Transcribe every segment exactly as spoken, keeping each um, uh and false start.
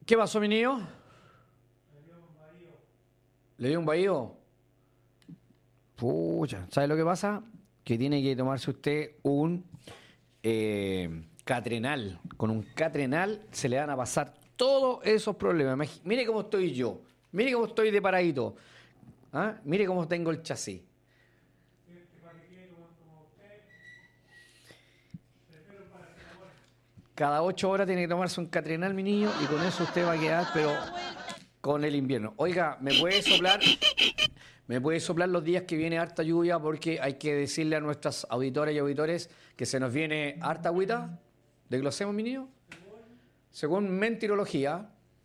¿Qué pasó, mi niño? ¿Le dio un bahío? Pucha, ¿sabe lo que pasa? Que tiene que tomarse usted un eh, Catrenal. Con un Catrenal se le van a pasar todos esos problemas. Imag- Mire cómo estoy yo. Mire cómo estoy de paradito. ¿Ah? Mire cómo tengo el chasis. Cada ocho horas tiene que tomarse un Catrenal, mi niño, y con eso usted va a quedar, pero con el invierno. Oiga, ¿me puede soplar? ¿Me puede soplar los días que viene harta lluvia? Porque hay que decirle a nuestras auditoras y auditores que se nos viene harta agüita. ¿Desglosemos, mi niño? Según Mentirología,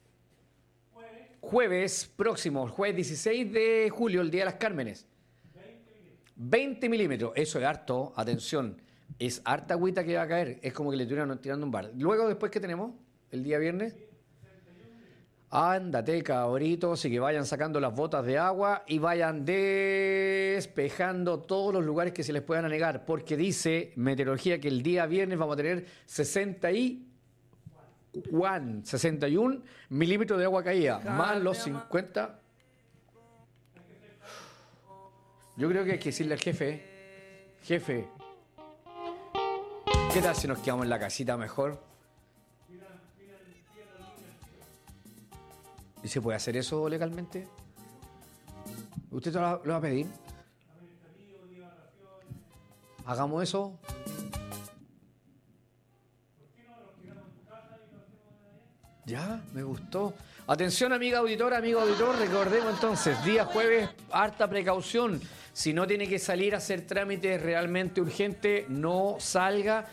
jueves próximo, jueves dieciséis de julio, el Día de las Cármenes. veinte milímetros. Eso es harto. Atención. Es harta agüita que va a caer. Es como que le estuvieran tirando un bar. Luego, después, ¿qué tenemos? El día viernes. Ándate, cabritos, y que vayan sacando las botas de agua y vayan despejando todos los lugares que se les puedan anegar, porque dice Meteorología que el día viernes vamos a tener sesenta y uno milímetros de agua caída, más los cincuenta. Yo creo que hay que decirle al jefe, jefe, ¿qué tal si nos quedamos en la casita mejor? ¿Y se puede hacer eso legalmente? ¿Usted lo va, lo va a pedir? ¿Hagamos eso? Ya, me gustó. Atención, amiga auditora, amigo auditor, recordemos entonces, día jueves, harta precaución. Si no tiene que salir a hacer trámites realmente urgentes, no salga.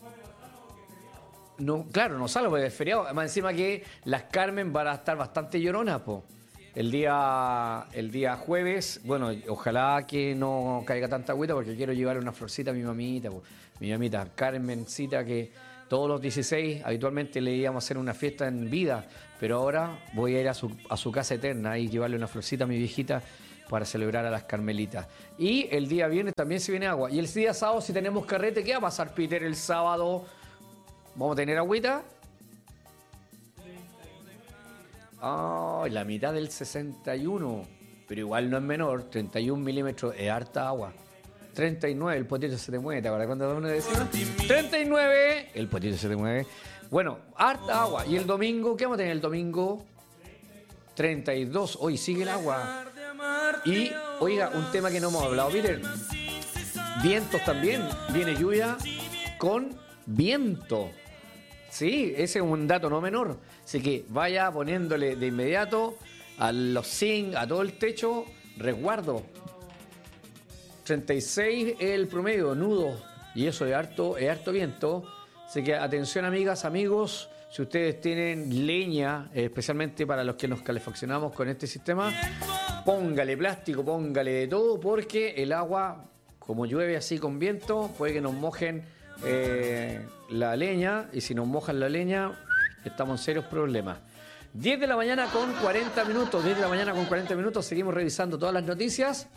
No, claro, no salgo porque es feriado. Además, encima que las Carmen van a estar bastante lloronas, po. El día, el día jueves, bueno, ojalá que no caiga tanta agüita porque quiero llevarle una florcita a mi mamita, po. Mi mamita Carmencita, que todos los dieciséis habitualmente le íbamos a hacer una fiesta en vida, pero ahora voy a ir a su, a su casa eterna y llevarle una florcita a mi viejita para celebrar a las Carmelitas. Y el día viernes también se viene agua. Y el día sábado, si tenemos carrete, ¿qué va a pasar, Peter, el sábado? ¿Vamos a tener agüita? Ah, la mitad del sesenta y uno. Pero igual no es menor. treinta y un milímetros es harta agua. treinta y nueve, el potito se te mueve. ¿Te acuerdas cuando uno decía? treinta y nueve, el potito se te mueve. Bueno, harta agua. ¿Y el domingo? ¿Qué vamos a tener el domingo? treinta y dos. Hoy sigue el agua. Y, oiga, un tema que no hemos hablado. Miren, vientos también. Viene lluvia con viento. Sí, ese es un dato no menor. Así que vaya poniéndole de inmediato a los zinc, a todo el techo, resguardo. treinta y seis es el promedio, nudo. Y eso es harto, es harto viento. Así que atención, amigas, amigos. Si ustedes tienen leña, especialmente para los que nos calefaccionamos con este sistema, póngale plástico, póngale de todo, porque el agua, como llueve así con viento, puede que nos mojen Eh, la leña, y si nos mojan la leña estamos en serios problemas. diez de la mañana con cuarenta minutos, diez de la mañana con cuarenta minutos, seguimos revisando todas las noticias.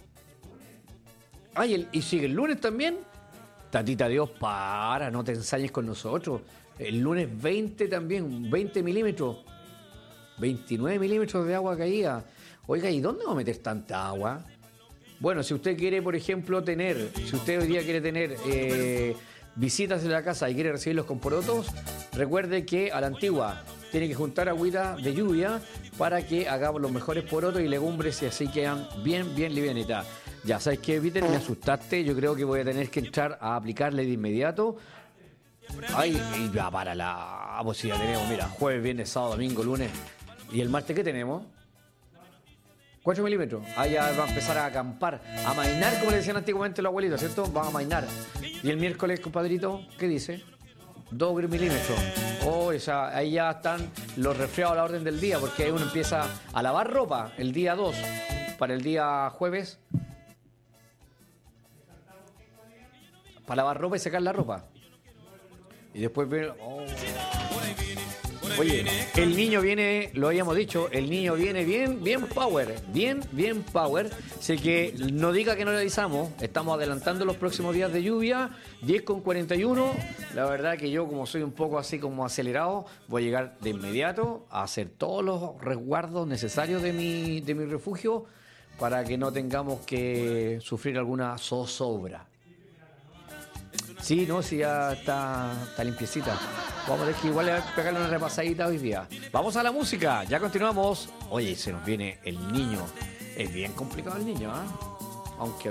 Ay, el, y sigue el lunes también. Tatita Dios, para, no te ensañes con nosotros. El lunes veinte también, veinte milímetros, veintinueve milímetros de agua caída. Oiga, ¿y dónde vamos a meter tanta agua? Bueno, si usted quiere, por ejemplo, tener, si usted hoy día quiere tener eh, visitas en la casa y quiere recibirlos con porotos, recuerde que a la antigua tiene que juntar agüita de lluvia para que hagamos los mejores porotos y legumbres y así quedan bien, bien livianitas. Ya, ¿sabes qué, Peter? Me asustaste. Yo creo que voy a tener que entrar a aplicarle de inmediato. Ay, y ya para la... Pues sí, ya tenemos, mira, jueves, viernes, sábado, domingo, lunes. ¿Y el martes qué tenemos? cuatro milímetros. Ah, ya va a empezar a acampar, a mainar, como le decían antiguamente los abuelitos, ¿cierto? Van a mainar. Y el miércoles, compadrito, ¿qué dice? dos milímetros. Oh, o sea, ahí ya están los resfriados a la orden del día, porque ahí uno empieza a lavar ropa el día dos. Para el día jueves. Para lavar ropa y secar la ropa. Y después ver... Oh. Oye, el niño viene, lo habíamos dicho, el niño viene bien, bien power, bien, bien power. Así que no diga que no le avisamos, estamos adelantando los próximos días de lluvia, diez con cuarenta y uno. La verdad que yo, como soy un poco así como acelerado, voy a llegar de inmediato a hacer todos los resguardos necesarios de mi, de mi refugio para que no tengamos que sufrir alguna zozobra. Sí, no, sí, ya está, está limpiecita. Vamos a ver que igual le voy a pegarle una repasadita hoy día. Vamos a la música, ya continuamos. Oye, se nos viene el niño. Es bien complicado el niño, ¿ah? ¿eh? Aunque